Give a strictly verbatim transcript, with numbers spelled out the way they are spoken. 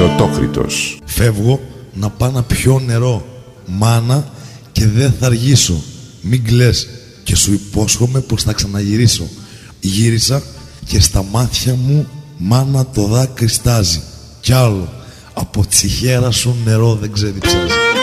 Νεροτόκριτος. Φεύγω να πάω να πιω νερό, μάνα, και δεν θα αργήσω. Μην κλαις και σου υπόσχομαι πως θα ξαναγυρίσω. Γύρισα και στα μάτια μου, μάνα, το δάκρυ στάζει. Κι άλλο, από τσιχέρα σου νερό δεν ξεδιψάζει.